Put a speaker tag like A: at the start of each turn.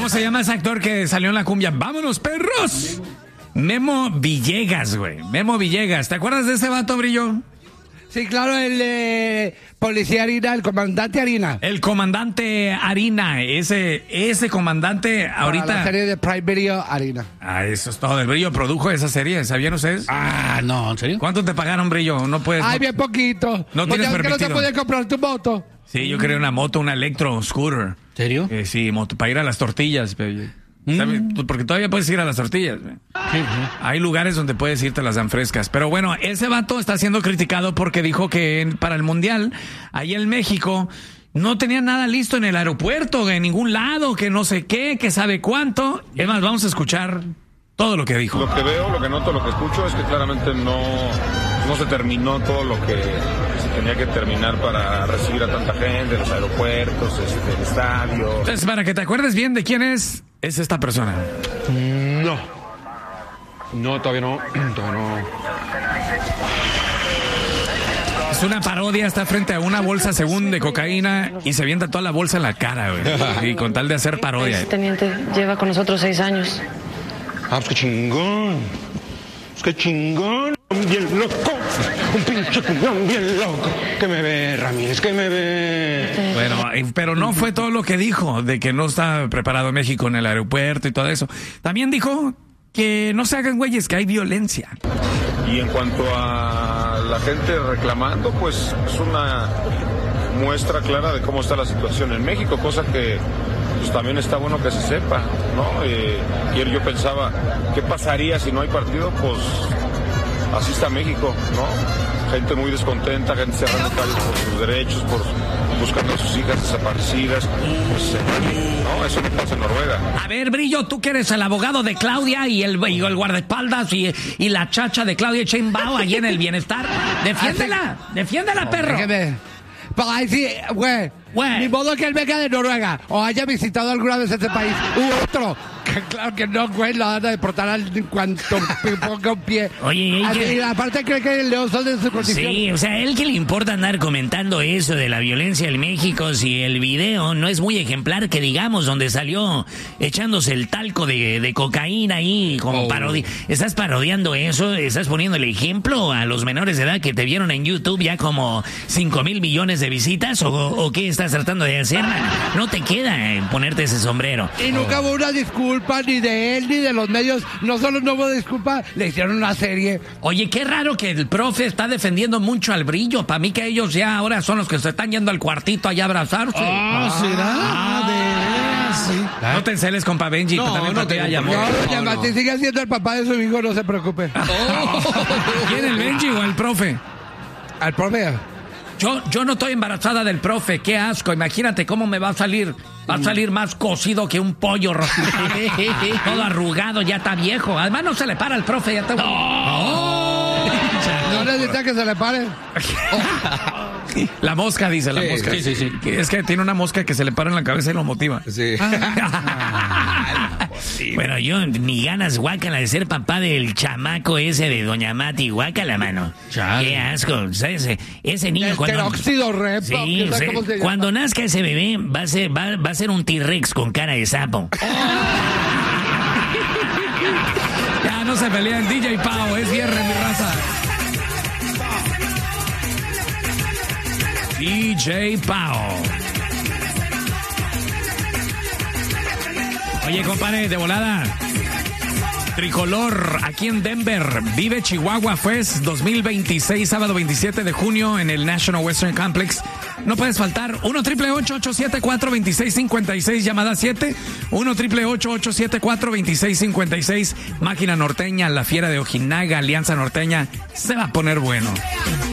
A: ¿Cómo se llama ese actor que salió en la cumbia? ¡Vámonos, perros! Memo Villegas, güey. Memo Villegas. ¿Te acuerdas de ese vato, Brillo?
B: Sí, claro, el policía Harina, el comandante Harina.
A: El comandante Harina, ese comandante ahorita...
B: Para la serie de Prime Video, Harina.
A: Ah, eso es todo. El Brillo produjo esa serie, ¿sabían ustedes?
C: Ah, no, ¿en serio?
A: ¿Cuánto te pagaron, Brillo? No puedes...
B: Ay, bien poquito.
A: No tienes
B: que
A: permitido.
B: no te puedes comprar tu moto.
A: Sí, yo quería una moto, una electro scooter.
C: ¿En serio?
A: Sí, moto, para ir a las tortillas. ¿Sabes? Porque todavía puedes ir a las tortillas.
C: Sí.
A: Hay lugares donde puedes irte, las dan frescas. Pero bueno, ese vato está siendo criticado porque dijo que para el Mundial, ahí en México, no tenía nada listo en el aeropuerto, en ningún lado, que no sé qué, que sabe cuánto. Es más, vamos a escuchar todo lo que dijo.
D: Lo que veo, lo que noto, lo que escucho es que claramente no se terminó todo lo que se tenía que terminar para recibir a tanta gente, los aeropuertos, el estadio.
A: Entonces, para que te acuerdes bien de quién es esta persona.
D: No, todavía no.
A: Es una parodia, está frente a una bolsa según de cocaína y se avienta toda la bolsa en la cara, güey. Y con tal de hacer parodia.
E: Ese teniente lleva con nosotros 6 años.
D: Ah, pues qué chingón. Pues qué chingón. Bien loco. Un pinche cumbión bien loco. Que me ve, Ramírez, que me ve.
A: Bueno, pero no fue todo lo que dijo, de que no está preparado México en el aeropuerto y todo eso. También dijo que no se hagan güeyes, que hay violencia.
D: Y en cuanto a la gente reclamando, pues es una muestra clara de cómo está la situación en México, cosa que pues también está bueno que se sepa, ¿no? Ayer yo pensaba, ¿qué pasaría si no hay partido? Pues así está México, ¿no? Gente muy descontenta, gente cerrando calles por sus derechos, buscando a sus hijas desaparecidas. Pues, no, eso no pasa en Noruega.
F: A ver, Brillo, tú que eres el abogado de Claudia y el guardaespaldas y la chacha de Claudia Sheinbaum allí en el bienestar. Defiéndela, perro.
B: Pues ahí sí, güey. Ni modo que él venga de Noruega o haya visitado alguna vez ese país. U otro. Que claro que no, güey, lo van a deportar en cuanto ponga un pie.
F: Oye,
B: y aparte cree que el león son de su condición.
F: Sí, o sea, a él que le importa andar comentando eso de la violencia en México si el video no es muy ejemplar, que digamos, donde salió echándose el talco de cocaína ahí como parodia. ¿Estás parodiando eso? ¿Estás poniendo el ejemplo a los menores de edad que te vieron en YouTube ya como 5,000 millones de visitas? ¿O qué estás tratando de hacer? No te queda ponerte ese sombrero.
B: Y nunca hubo una disculpa ni de él ni de los medios. No solo no hubo disculpa, le hicieron una serie.
F: Oye, qué raro que el profe está defendiendo mucho al Brillo. Para mí que ellos ya ahora son los que se están yendo al cuartito allá a abrazarse.
C: ¿Será?
A: Sí. No te enceles, compa Benji.
C: No,
A: también
C: no te
A: llamó.
B: No, Martín sigue siendo el papá de su hijo, no se preocupe.
A: ¿Quién, el Benji o el profe?
B: Al profe.
F: Yo no estoy embarazada del profe, qué asco. Imagínate cómo me va a salir. Va a salir más cocido que un pollo rostizado. Todo arrugado, ya está viejo. Además no se le para al profe, ya está...
B: No necesita que se le pare.
A: La mosca, dice, la mosca.
C: Sí.
A: Es que tiene una mosca que se le para en la cabeza y lo motiva.
C: Sí.
F: Bueno, yo ni ganas guácala de ser papá del chamaco ese de Doña Mati, guácala, mano.
C: Chale.
F: Qué asco, ¿sabes? Ese niño
B: El peróxido rep.
F: Sí, cuando nazca ese bebé va a ser un T-Rex con cara de sapo.
A: Ya no se pelean, DJ Pau, es viernes, mi raza. DJ Pau. Oye, compadre, de volada. Tricolor, aquí en Denver, Vive Chihuahua Fest 2026, sábado 27 de junio en el National Western Complex. No puedes faltar. 1-888-874-2656, llamada 7. 1-888-874-2656. Máquina Norteña, La Fiera de Ojinaga, Alianza Norteña. Se va a poner bueno.